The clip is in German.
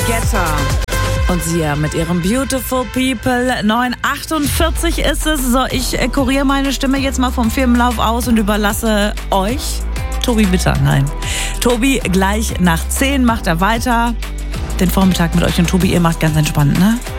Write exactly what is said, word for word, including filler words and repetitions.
Guetta. Und sie ja mit ihrem Beautiful People. neun Uhr achtundvierzig ist es. So, ich äh, kuriere meine Stimme jetzt mal vom Firmenlauf aus und überlasse euch Tobi Bitter. Nein. Tobi, gleich nach zehn macht er weiter. Den Vormittag mit euch und Tobi, ihr macht ganz entspannt, ne?